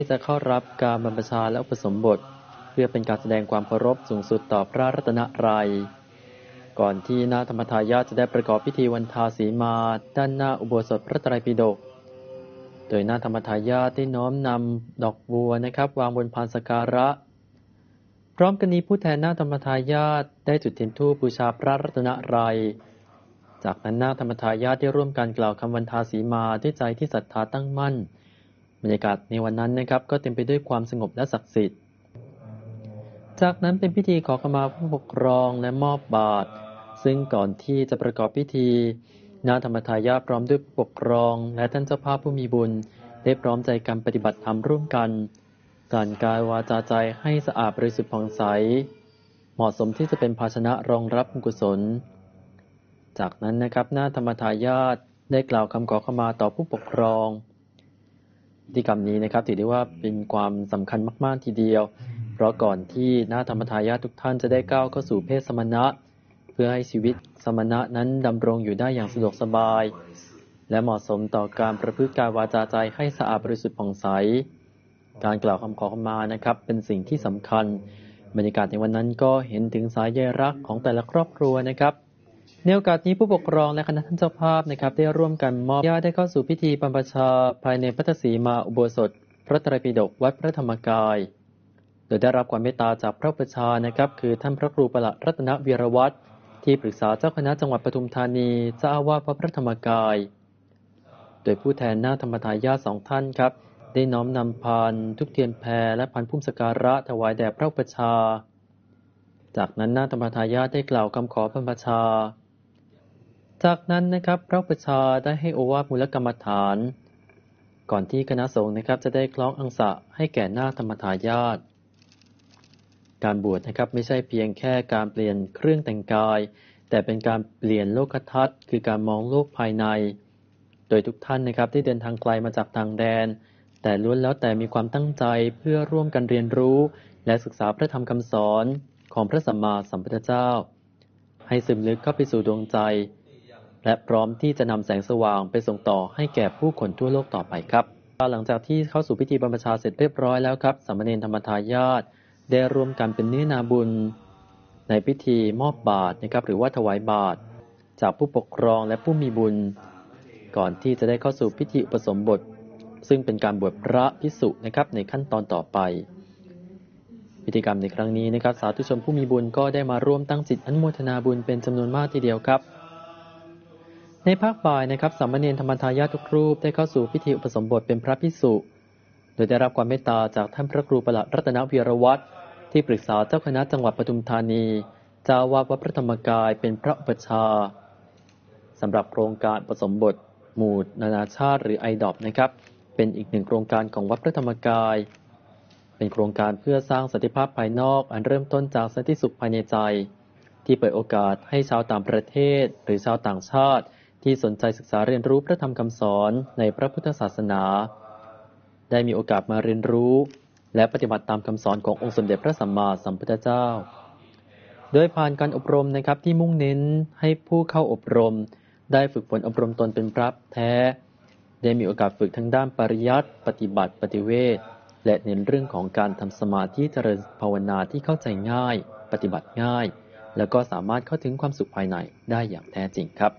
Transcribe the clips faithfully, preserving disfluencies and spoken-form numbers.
ที่จะเข้ารับการบรรพชาและอุปสมบทเพื่อเป็นการแสดงความเคารพสูงสุดต่อพระรัตนตรัยก่อนที่นาถธรรมทายาทจะได้ประกอบพิธีวันทาสีมาด้านหน้าอุโบสถพระไตรปิฎกโดยนาถธรรมทายาทได้น้อมนำดอกบัวนะครับวางบนพานสักการะพร้อมกันนี้ผู้แทนนาถธรรมทายาทได้จุดเทียนธูปบูชาพระรัตนตรัยจากนั้นนาถธรรมทายาทได้ร่วมกันกล่าวคำวันทาสีมาด้วยใจที่ศรัทธาตั้งมั่นบรรยากาศในวันนั้นนะครับก็เต็มไปด้วยความสงบและศักดิ์สิทธิ์จากนั้นเป็นพิธีขอขมาผู้ปกครองและมอบบาตรซึ่งก่อนที่จะประกอบพิธีนาถธรรมทายาทพร้อมด้วยผู้ปกครองและท่านเจ้าภาพผู้มีบุญได้พร้อมใจกันปฏิบัติธรรมร่วมกันการกายวาจาใจให้สะอาดบริสุทธิ์ผ่องใสเหมาะสมที่จะเป็นภาชนะรองรับบุญกุศลจากนั้นนะครับนาถธรรมทายาทได้กล่าวคำขอขมาต่อผู้ปกครองพิธีกรรมนี้นะครับถือได้ว่าเป็นความสำคัญมากๆทีเดียวเพราะก่อนที่นาถธรรมทายาททุกท่านจะได้ก้าวเข้าสู่เพศสมณะเพื่อให้ชีวิตสมณะนั้นดำรงอยู่ได้อย่างสะดวกสบายและเหมาะสมต่อการประพฤติกายวาจาใจให้สะอาดบริสุทธิ์ผ่องใสการกล่าวคำขอขมานะครับเป็นสิ่งที่สำคัญบรรยากาศในวันนั้นก็เห็นถึงสายใยรักของแต่ละครอบครัวนะครับในโอกาสนี้ผู้ปกครองและคณะท่านเจ้าภาพนะครับได้ร่วมกันมอบญาติได้เข้าสู่พิธีบรรพชาภายในพระศรีมาอุโบสถพระไตรปิฎกวัดพระธรรมกายโดยได้รับความเมตตาจากพระอุปชฌาย์นะครับคือท่านพระครูประหลัดรัตนวีรวัฒน์ที่ปรึกษาเจ้าคณะจังหวัดปทุมธานีเจ้าอาวาสวัดพระธรรมกายโดยผู้แทนนาถธรรมทายาทสองท่านครับได้น้อมนำพานทุกเทียนแพรและพานพุ่มสักการะถวายแด่พระอุปชฌาย์จากนั้นนาถธรรมทายาทได้กล่าวคำขอบรรพชาจากนั้นนะครับพระอุปชฌาย์ได้ให้โอวาทมูลกรรมฐานก่อนที่คณะสงฆ์นะครับจะได้คล้องอังสะให้แก่นาถธรรมทายาทการบวชนะครับไม่ใช่เพียงแค่การเปลี่ยนเครื่องแต่งกายแต่เป็นการเปลี่ยนโลกทัศน์คือการมองโลกภายในโดยทุกท่านนะครับได้เดินทางไกลมาจากต่างแดนแต่ล้วนแล้วแต่มีความตั้งใจเพื่อร่วมกันเรียนรู้และศึกษาพระธรรมคำสอนของพระสัมมาสัมพุทธเจ้าให้ซึมลึกเข้าไปสู่ดวงใจและพร้อมที่จะนำแสงสว่างไปส่งต่อให้แก่ผู้คนทั่วโลกต่อไปครับหลังจากที่เข้าสู่พิธีบรรพชาเสร็จเรียบร้อยแล้วครับสามเณรธรรมทายาทได้ร่วมกันเป็นเนื้อนาบุญในพิธีมอบบาตรนะครับหรือว่าถวายบาตรจากผู้ปกครองและผู้มีบุญก่อนที่จะได้เข้าสู่พิธีอุปสมบทซึ่งเป็นการบวชพระภิกษุนะครับในขั้นตอนต่อไปพิธีกรรมในครั้งนี้นะครับสาธุชนผู้มีบุญก็ได้มาร่วมตั้งจิตอนุโมทนาบุญเป็นจำนวนมากทีเดียวครับในภาคบ่ายนะครับสามเณรธรรมทายาททุกรูปได้เข้าสู่พิธีอุปสมบทเป็นพระภิกษุโดยได้รับความเมตตาจากท่านพระครูประหลัดรัตนวีรวัฒน์ที่ปรึกษาเจ้าคณะจังหวัดปทุมธานีเจ้าอาวาสวัดพระธรรมกายเป็นพระอุปชฌาย์สำหรับโครงการอุปสมบทหมู่นานาชาติหรือ ไอ ดี โอ พี นะครับเป็นอีกหนึ่งโครงการของวัดพระธรรมกายเป็นโครงการเพื่อสร้างสันติภาพภายนอกอันเริ่มต้นจากสันติสุขภายในใจที่เปิดโอกาสให้ชาวต่างประเทศหรือชาวต่างชาติที่สนใจศึกษาเรียนรู้พระธรรมคำสอนในพระพุทธศาสนาได้มีโอกาสมาเรียนรู้และปฏิบัติตามคำสอนขององค์สมเด็จพระสัมมาสัมพุทธเจ้าโดยผ่านการอบรมนะครับที่มุ่งเน้นให้ผู้เข้าอบรมได้ฝึกฝนอบรมตนเป็นพระแท้ได้มีโอกาสฝึกทั้งด้านปริยัติปฏิบัติปฏิเวทและเน้นเรื่องของการทำสมาธิเจริญภาวนาที่เข้าใจง่ายปฏิบัติง่ายแล้วก็สามารถเข้าถึงความสุขภายในได้อย่างแท้จริงครับ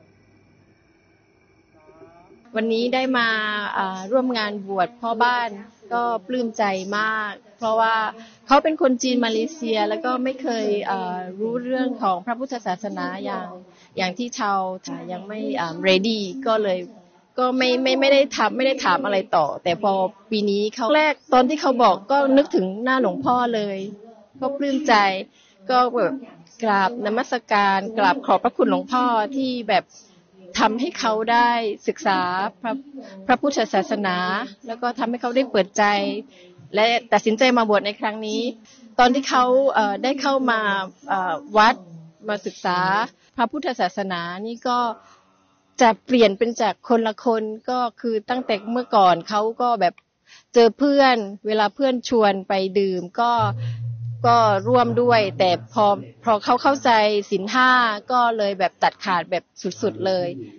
วันนี้ได้มาร่วมงานบวชพ่อบ้านก็ปลื้มใจมากเพราะว่าเขาเป็นคนจีนมาเลเซียแล้วก็ไม่เคยรู้เรื่องของพระพุทธศาสนาอย่างอย่างที่ชาวยังไม่ ready ก็เลยก็ไม่ไม่ไม่ได้ทำไม่ได้ถามอะไรต่อแต่พอปีนี้เขาแรกตอนที่เขาบอกก็นึกถึงหน้าหลวงพ่อเลยก็ปลื้มใจก็แบบกราบนมัสการกราบขอบพระคุณหลวงพ่อที่แบบทำให้เขาได้ศึกษาพระพระพุทธศาสนาแล้วก็ทำให้เขาได้เปิดใจและตัดสินใจมาบวชในครั้งนี้ตอนที่เขาเอ่อได้เข้ามาเอ่อวัดมาศึกษาพระพุทธศาสนานี่ก็จะเปลี่ยนเป็นจากคนละคนก็คือตั้งแต่เมื่อก่อนเขาก็แบบเจอเพื่อนเวลาเพื่อนชวนไปดื่มก็ก็ร่วมด้วยแต่พอพอเขาเข้าใจศีลห้าก็เลยแบบตัดขาดแบบสุดๆเลย